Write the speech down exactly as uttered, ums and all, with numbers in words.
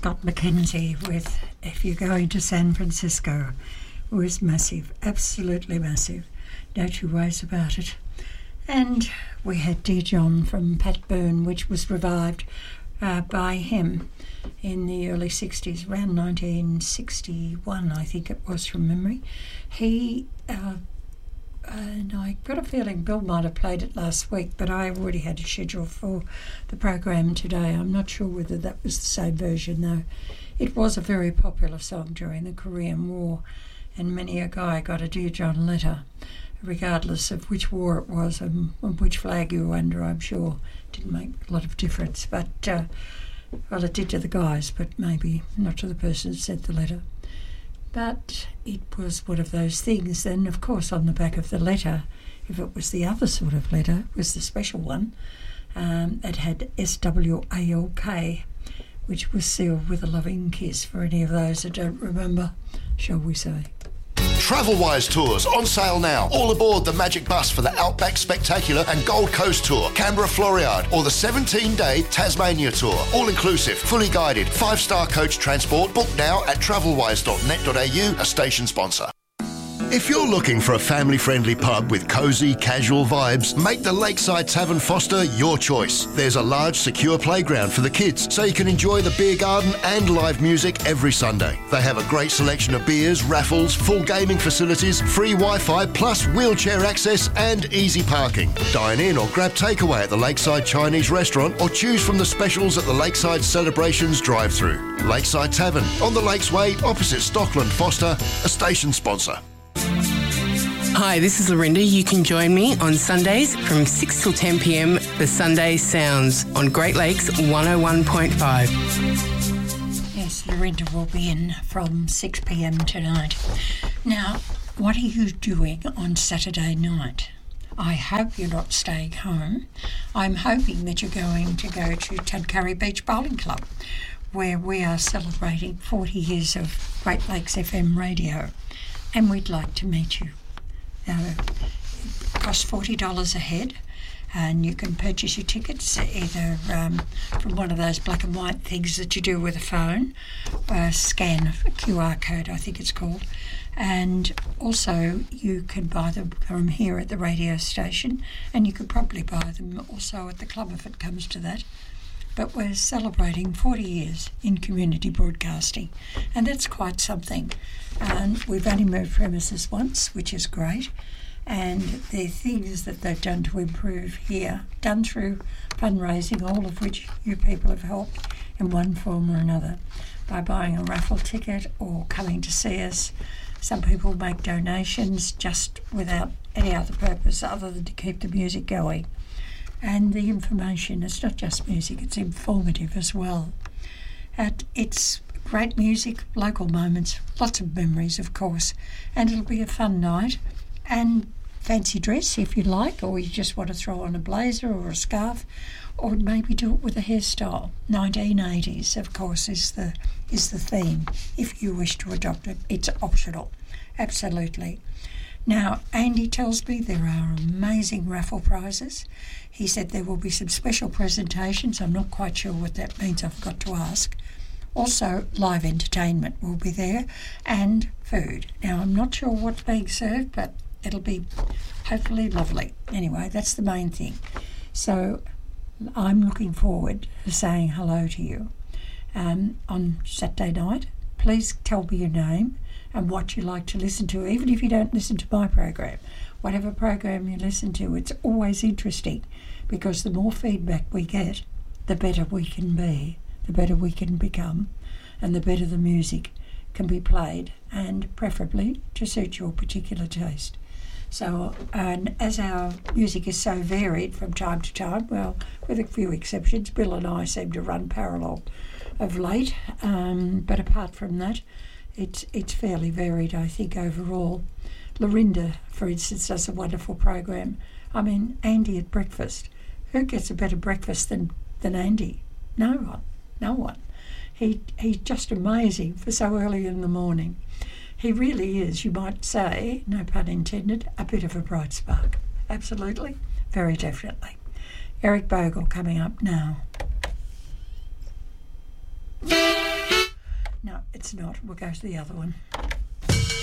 Scott McKenzie with If You're Going to San Francisco was massive, absolutely massive. No two ways about it. And we had Dear John from Pat Byrne, which was revived uh, by him in the early sixties, around nineteen sixty-one, I think it was from memory. He, uh, and I got a feeling Bill might have played it last week, but I already had a schedule for the program today. I'm not sure whether that was the same version, though. It was a very popular song during the Korean War, and many a guy got a Dear John letter, regardless of which war it was and, and which flag you were under. I'm sure it didn't make a lot of difference, but uh, well, it did to the guys, but maybe not to the person who sent the letter. But it was one of those things. Then, of course, on the back of the letter, if it was the other sort of letter, it was the special one, um, it had S W A L K, which was sealed with a loving kiss for any of those that don't remember, shall we say. Travelwise Tours on sale now. All aboard the Magic Bus for the Outback Spectacular and Gold Coast Tour, Canberra Floriade, or the seventeen-day Tasmania Tour. All inclusive, fully guided, five-star coach transport. Book now at travelwise dot net dot a u, a station sponsor. If you're looking for a family-friendly pub with cosy, casual vibes, make the Lakeside Tavern Foster your choice. There's a large, secure playground for the kids, so you can enjoy the beer garden and live music every Sunday. They have a great selection of beers, raffles, full gaming facilities, free Wi-Fi, plus wheelchair access and easy parking. Dine in or grab takeaway at the Lakeside Chinese Restaurant, or choose from the specials at the Lakeside Celebrations drive-through. Lakeside Tavern, on the Lakes Way, opposite Stockland Foster, a station sponsor. Hi, this is Lorinda. You can join me on Sundays from six till ten p m, the Sunday Sounds on Great Lakes one oh one point five. Yes, Lorinda will be in from six p m tonight. Now, what are you doing on Saturday night? I hope you're not staying home. I'm hoping that you're going to go to Tuncurry Beach Bowling Club, where we are celebrating forty years of Great Lakes F M radio, and we'd like to meet you. Uh, it costs forty dollars a head, and you can purchase your tickets either um, from one of those black and white things that you do with a phone, uh, scan a Q R code, I think it's called, and also you can buy them from here at the radio station, and you could probably buy them also at the club if it comes to that. But we're celebrating forty years in community broadcasting, and that's quite something. And we've only moved premises once, which is great, and the things that they've done to improve here, done through fundraising, all of which you people have helped in one form or another, by buying a raffle ticket or coming to see us. Some people make donations just without any other purpose other than to keep the music going. And the information, it's not just music, it's informative as well. And it's great music, local moments, lots of memories, of course, and it'll be a fun night. And fancy dress if you like, or you just want to throw on a blazer or a scarf, or maybe do it with a hairstyle. nineteen eighties, of course, is the is the theme. If you wish to adopt it, it's optional, absolutely. Now, Andy tells me there are amazing raffle prizes. He said there will be some special presentations. I'm not quite sure what that means. I've got to ask. Also, live entertainment will be there, and food. Now, I'm not sure what's being served, but it'll be hopefully lovely. Anyway, that's the main thing. So I'm looking forward to saying hello to you um, on Saturday night. Please tell me your name and what you like to listen to, even if you don't listen to my program. Whatever program you listen to, it's always interesting, because the more feedback we get, the better we can be, the better we can become, and the better the music can be played, and preferably to suit your particular taste. So, and as our music is so varied from time to time, well, with a few exceptions, Bill and I seem to run parallel of late, um, but apart from that, It's it's fairly varied, I think, overall. Lorinda, for instance, does a wonderful program. I mean, Andy at breakfast. Who gets a better breakfast than, than Andy? No one. No one. He He's just amazing for so early in the morning. He really is, you might say, no pun intended, a bit of a bright spark. Absolutely. Very definitely. Eric Bogle coming up now. it's not. We'll go to the other one.